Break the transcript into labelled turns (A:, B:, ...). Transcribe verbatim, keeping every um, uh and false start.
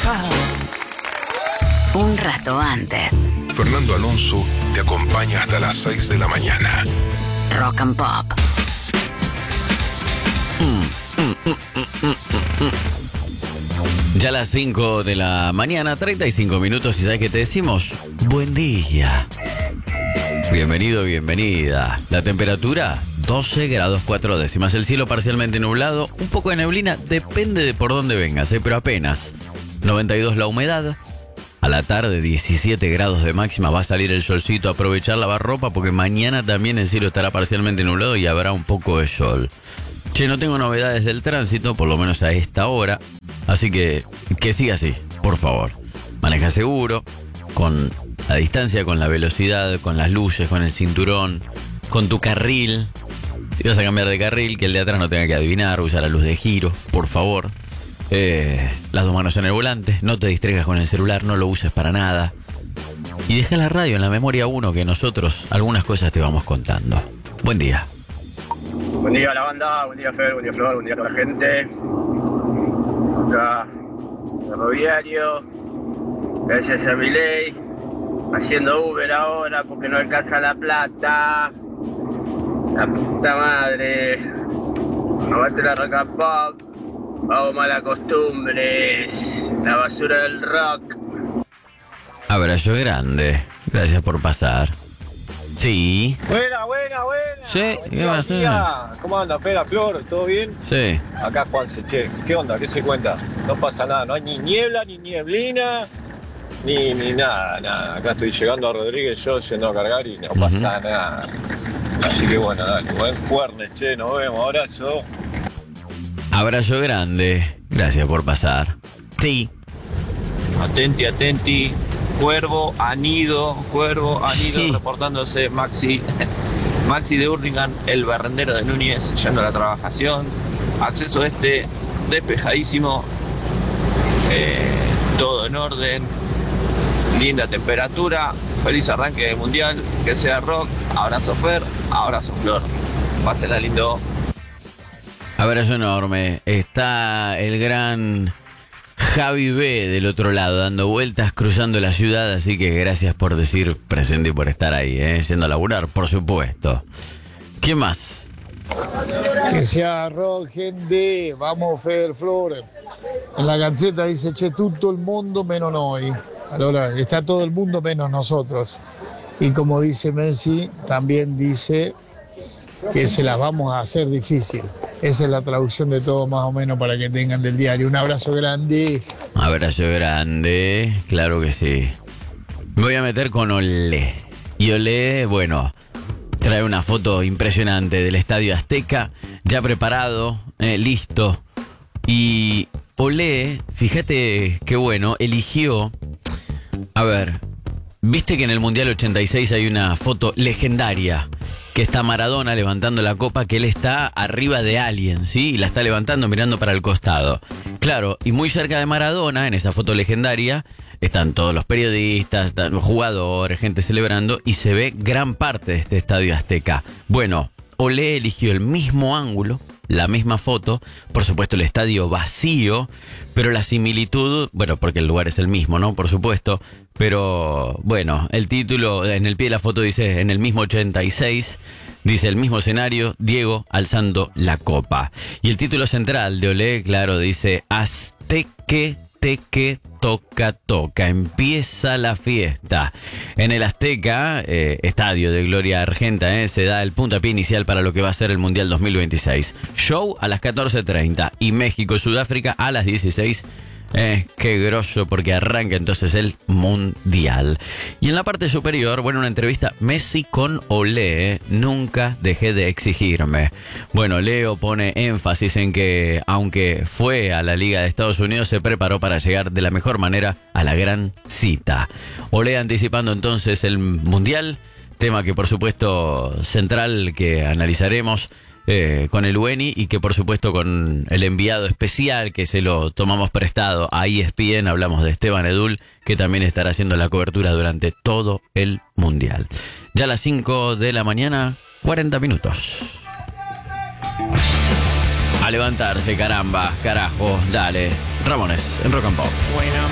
A: Un rato antes.
B: Fernando Alonso te acompaña hasta las seis de la mañana.
A: Rock and Pop.
C: Mm, mm, mm, mm, mm, mm. Ya a las cinco de la mañana, treinta y cinco minutos, y ¿sabes qué te decimos? Buen día. Bienvenido, bienvenida. La temperatura, doce grados cuatro décimas. El cielo parcialmente nublado, un poco de neblina, depende de por dónde vengas, ¿eh? Pero apenas. noventa y dos la humedad. A la tarde, diecisiete grados de máxima. Va a salir el solcito. Aprovechar lavar ropa porque mañana también el cielo estará parcialmente nublado y habrá un poco de sol. Che, no tengo novedades del tránsito, por lo menos a esta hora. Así que que siga así, por favor. Maneja seguro, con la distancia, con la velocidad, con las luces, con el cinturón, con tu carril. Si vas a cambiar de carril, que el de atrás no tenga que adivinar, usa la luz de giro, por favor. Eh, las dos manos en el volante, no te distraigas con el celular, no lo uses para nada. Y deja la radio en la memoria uno, que nosotros algunas cosas te vamos contando. Buen día.
D: Buen día a la banda, buen día Fer, buen día Flor, buen día a toda la gente. Acá, ferroviario, gracias a Milei, haciendo Uber ahora porque no alcanza la plata. La puta madre. No bate la rock and pop. Vamos, malas costumbres. La basura del rock.
C: Abrazo grande. Gracias por pasar. Sí.
E: Buena, buena, buena.
C: Sí,
E: buen
C: ¿qué
E: día,
C: pasa?
E: buen día. ¿Cómo anda, Fera, Flor? ¿Todo bien?
C: Sí.
E: Acá Juan Seche. ¿Qué onda? ¿Qué se cuenta? No pasa nada. No hay ni niebla, ni nieblina, ni, ni nada, nada. Acá estoy llegando a Rodríguez, yo yendo a cargar y no pasa uh-huh. nada. Así que bueno, dale. Buen jueves, che. Nos vemos. Abrazo.
C: Abrazo grande. Gracias por pasar. Sí.
F: Atenti, atenti. Cuervo, anido, cuervo, anido,
C: sí.
F: Reportándose Maxi, Maxi de Hurlingham, el barrendero de Núñez, yendo a la trabajación. Acceso este, despejadísimo, eh, todo en orden, linda temperatura, feliz arranque del mundial, que sea rock, abrazo Fer, abrazo Flor, pásenla lindo.
C: Abrazo enorme. Está el gran Javi B del otro lado, dando vueltas, cruzando la ciudad, así que gracias por decir presente y por estar ahí, ¿eh? Yendo a laburar, por supuesto. ¿Qué más?
G: Que sea rock, gente. Vamos, Fer, Flor. En la camiseta dice, che, tutto el mundo menos noi. Allora, está todo el mundo menos nosotros. Y como dice Messi, también dice que se las vamos a hacer difícil. Esa es la traducción de todo más o menos para que tengan del diario. Un abrazo grande.
C: Abrazo grande, claro que sí. Me voy a meter con Olé. Y Olé, bueno, trae una foto impresionante del Estadio Azteca, ya preparado, eh, listo. Y Olé, fíjate qué bueno, eligió... A ver, viste que en el Mundial ochenta y seis hay una foto legendaria, que está Maradona levantando la copa, que él está arriba de alguien, ¿sí? Y la está levantando mirando para el costado. Claro, y muy cerca de Maradona, en esa foto legendaria, están todos los periodistas, están los jugadores, gente celebrando, y se ve gran parte de este Estadio Azteca. Bueno, Olé eligió el mismo ángulo, la misma foto, por supuesto el estadio vacío, pero la similitud, bueno, porque el lugar es el mismo, ¿no? Por supuesto, pero bueno, el título en el pie de la foto dice, en el mismo ochenta y seis, dice el mismo escenario, Diego alzando la copa. Y el título central de Olé, claro, dice, Azteque, teque, toca, toca, empieza la fiesta. En el Azteca, eh, estadio de Gloria Argenta, eh, se da el puntapié inicial para lo que va a ser el Mundial dos mil veintiséis. Show a las catorce treinta y México-Sudáfrica a las dieciséis. Eh, qué grosso, porque arranca entonces el Mundial. Y en la parte superior, bueno, una entrevista Messi con Olé, eh, nunca dejé de exigirme. Bueno, Leo pone énfasis en que, aunque fue a la Liga de Estados Unidos, se preparó para llegar de la mejor manera a la gran cita. Olé anticipando entonces el Mundial, tema que por supuesto central que analizaremos Eh, con el U E N I y que por supuesto con el enviado especial que se lo tomamos prestado a E S P N, hablamos de Esteban Edul, que también estará haciendo la cobertura durante todo el Mundial. Ya a las cinco de la mañana, cuarenta minutos. A levantarse, caramba, carajo, dale. Ramones, en Rock and Pop.
H: Bueno.